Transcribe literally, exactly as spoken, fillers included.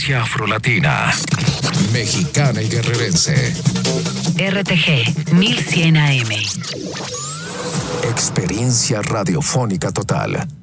Frecuencia afrolatina, mexicana y guerrerense. R T G mil cien A M. Experiencia radiofónica total.